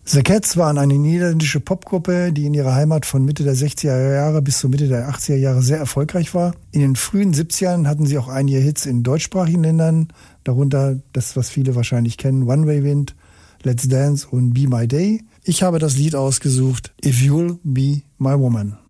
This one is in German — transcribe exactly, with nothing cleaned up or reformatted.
The Cats waren eine niederländische Popgruppe, die in ihrer Heimat von Mitte der sechziger Jahre bis zur Mitte der achtziger Jahre sehr erfolgreich war. In den frühen siebzigern hatten sie auch einige Hits in deutschsprachigen Ländern, darunter das, was viele wahrscheinlich kennen, One Way Wind, Let's Dance und Be My Day. Ich habe das Lied ausgesucht, If You'll Be My Woman.